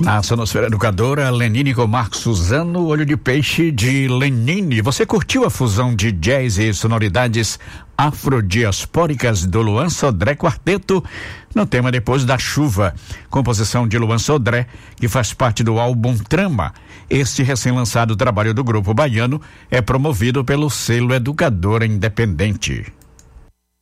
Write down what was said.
Na Sonosfera Educadora, Lenine com Marcos Suzano, Olho de Peixe de Lenine. Você curtiu a fusão de jazz e sonoridades afrodiaspóricas do Luan Sodré Quarteto no tema Depois da Chuva, composição de Luan Sodré, que faz parte do álbum Trama. Este recém-lançado trabalho do grupo baiano é promovido pelo selo Educadora Independente.